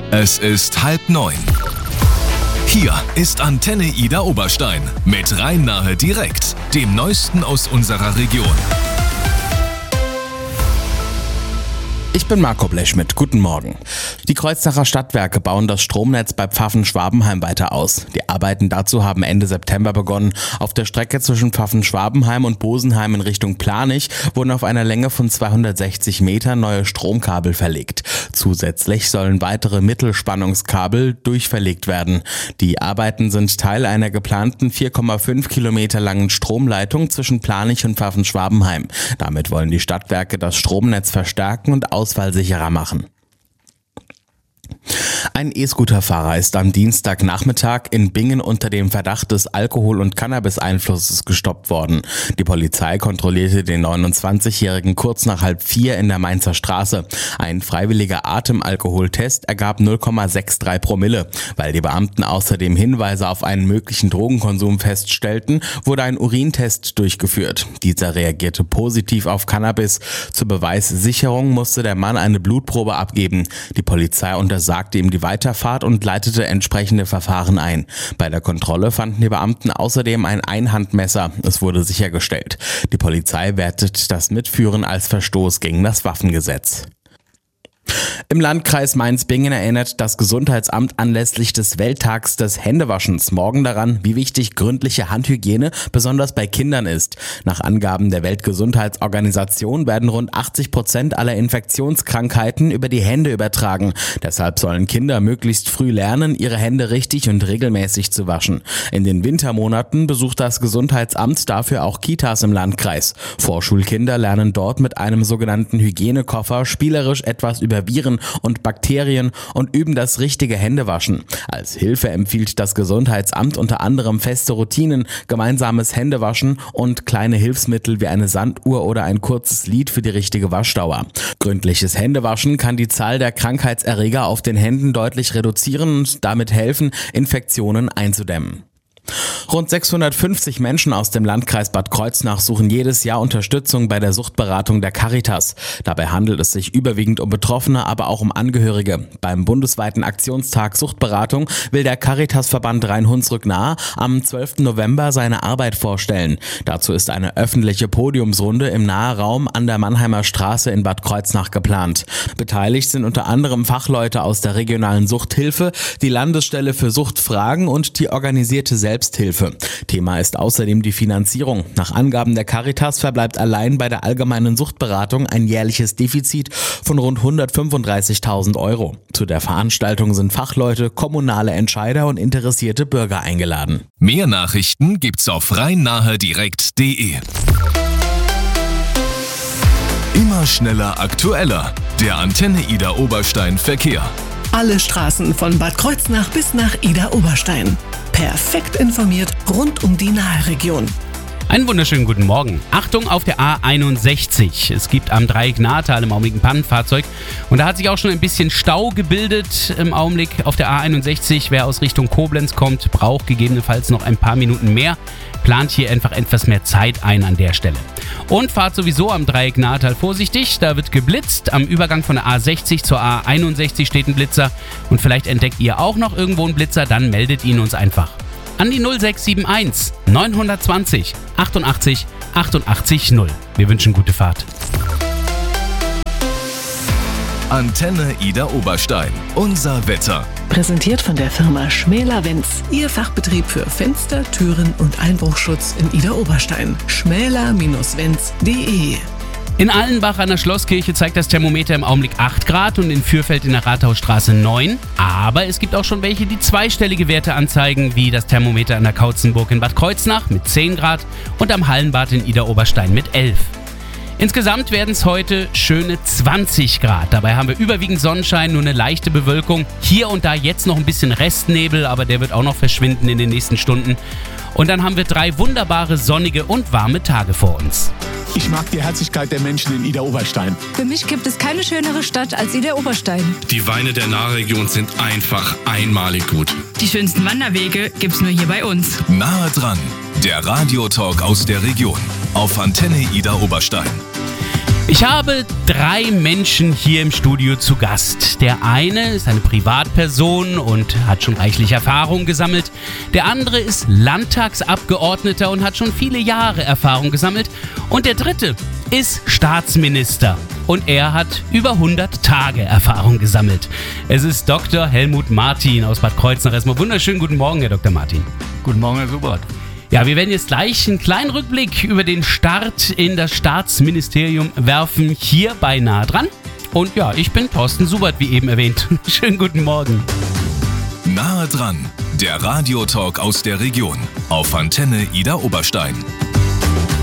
Es ist 8:30. Hier ist Antenne Ida Oberstein mit Rhein-Nahe direkt, dem Neuesten aus unserer Region. Ich bin Marco Blechschmidt, guten Morgen. Die Kreuznacher Stadtwerke bauen das Stromnetz bei Pfaffen-Schwabenheim weiter aus. Die Arbeiten dazu haben Ende September begonnen. Auf der Strecke zwischen Pfaffen-Schwabenheim und Bosenheim in Richtung Planich wurden auf einer Länge von 260 Metern neue Stromkabel verlegt. Zusätzlich sollen weitere Mittelspannungskabel durchverlegt werden. Die Arbeiten sind Teil einer geplanten 4,5 Kilometer langen Stromleitung zwischen Planich und Pfaffen-Schwabenheim. Damit wollen die Stadtwerke das Stromnetz verstärken und ausfallsicherer machen. Ein E-Scooter-Fahrer ist am Dienstagnachmittag in Bingen unter dem Verdacht des Alkohol- und Cannabis-Einflusses gestoppt worden. Die Polizei kontrollierte den 29-Jährigen kurz nach 3:30 in der Mainzer Straße. Ein freiwilliger Atemalkoholtest ergab 0,63 Promille. Weil die Beamten außerdem Hinweise auf einen möglichen Drogenkonsum feststellten, wurde ein Urintest durchgeführt. Dieser reagierte positiv auf Cannabis. Zur Beweissicherung musste der Mann eine Blutprobe abgeben. Die Polizei untersagte ihm die Weiterfahrt und leitete entsprechende Verfahren ein. Bei der Kontrolle fanden die Beamten außerdem ein Einhandmesser. Es wurde sichergestellt. Die Polizei wertet das Mitführen als Verstoß gegen das Waffengesetz. Im Landkreis Mainz-Bingen erinnert das Gesundheitsamt anlässlich des Welttags des Händewaschens morgen daran, wie wichtig gründliche Handhygiene besonders bei Kindern ist. Nach Angaben der Weltgesundheitsorganisation werden rund 80% aller Infektionskrankheiten über die Hände übertragen. Deshalb sollen Kinder möglichst früh lernen, ihre Hände richtig und regelmäßig zu waschen. In den Wintermonaten besucht das Gesundheitsamt dafür auch Kitas im Landkreis. Vorschulkinder lernen dort mit einem sogenannten Hygienekoffer spielerisch etwas über Viren und Bakterien und üben das richtige Händewaschen. Als Hilfe empfiehlt das Gesundheitsamt unter anderem feste Routinen, gemeinsames Händewaschen und kleine Hilfsmittel wie eine Sanduhr oder ein kurzes Lied für die richtige Waschdauer. Gründliches Händewaschen kann die Zahl der Krankheitserreger auf den Händen deutlich reduzieren und damit helfen, Infektionen einzudämmen. Rund 650 Menschen aus dem Landkreis Bad Kreuznach suchen jedes Jahr Unterstützung bei der Suchtberatung der Caritas. Dabei handelt es sich überwiegend um Betroffene, aber auch um Angehörige. Beim bundesweiten Aktionstag Suchtberatung will der Caritasverband Rhein-Hunsrück-Nahe am 12. November seine Arbeit vorstellen. Dazu ist eine öffentliche Podiumsrunde im Nahraum an der Mannheimer Straße in Bad Kreuznach geplant. Beteiligt sind unter anderem Fachleute aus der regionalen Suchthilfe, die Landesstelle für Suchtfragen und die organisierte Selbsthilfe. Thema ist außerdem die Finanzierung. Nach Angaben der Caritas verbleibt allein bei der allgemeinen Suchtberatung ein jährliches Defizit von rund 135.000 Euro. Zu der Veranstaltung sind Fachleute, kommunale Entscheider und interessierte Bürger eingeladen. Mehr Nachrichten gibt's auf rhein-nahe-direkt.de. Immer schneller, aktueller. Der Antenne Ida Oberstein Verkehr. Alle Straßen von Bad Kreuznach bis nach Ida Oberstein. Perfekt informiert rund um die Naheregion. Einen wunderschönen guten Morgen. Achtung auf der A61. Es gibt am Dreieck Nahetal im Augenblick ein Pannenfahrzeug. Und da hat sich auch schon ein bisschen Stau gebildet im Augenblick auf der A61. Wer aus Richtung Koblenz kommt, braucht gegebenenfalls noch ein paar Minuten mehr. Plant hier einfach etwas mehr Zeit ein an der Stelle. Und fahrt sowieso am Dreieck Nahetal vorsichtig. Da wird geblitzt. Am Übergang von der A60 zur A61 steht ein Blitzer. Und vielleicht entdeckt ihr auch noch irgendwo einen Blitzer. Dann meldet ihn uns einfach an die 0671 920 88 88 0. Wir wünschen gute Fahrt. Antenne Ida Oberstein. Unser Wetter. Präsentiert von der Firma Schmäler-Wenz. Ihr Fachbetrieb für Fenster, Türen und Einbruchschutz in Ida Oberstein. schmäler-wenz.de. In Allenbach an der Schlosskirche zeigt das Thermometer im Augenblick 8 Grad und in Fürfeld in der Rathausstraße 9. Aber es gibt auch schon welche, die zweistellige Werte anzeigen, wie das Thermometer an der Kautzenburg in Bad Kreuznach mit 10 Grad und am Hallenbad in Ida Oberstein mit 11. Insgesamt werden es heute schöne 20 Grad. Dabei haben wir überwiegend Sonnenschein, nur eine leichte Bewölkung. Hier und da jetzt noch ein bisschen Restnebel, aber der wird auch noch verschwinden in den nächsten Stunden. Und dann haben wir 3 wunderbare sonnige und warme Tage vor uns. Ich mag die Herzlichkeit der Menschen in Ida Oberstein. Für mich gibt es keine schönere Stadt als Ida Oberstein. Die Weine der Nahregion sind einfach einmalig gut. Die schönsten Wanderwege gibt's nur hier bei uns. Nahe dran, der Radiotalk aus der Region auf Antenne Ida Oberstein. Ich habe 3 Menschen hier im Studio zu Gast. Der eine ist eine Privatperson und hat schon reichlich Erfahrung gesammelt. Der andere ist Landtagsabgeordneter und hat schon viele Jahre Erfahrung gesammelt. Und der dritte ist Staatsminister und er hat über 100 Tage Erfahrung gesammelt. Es ist Dr. Helmut Martin aus Bad Kreuznach. Erstmal wunderschönen guten Morgen, Herr Dr. Martin. Guten Morgen, Herr Subert. Ja, wir werden jetzt gleich einen kleinen Rückblick über den Start in das Staatsministerium werfen, hier bei Nah dran. Und ja, ich bin Thorsten Subert, wie eben erwähnt. Schönen guten Morgen. Nahe dran, der Radiotalk aus der Region auf Antenne Idar Oberstein.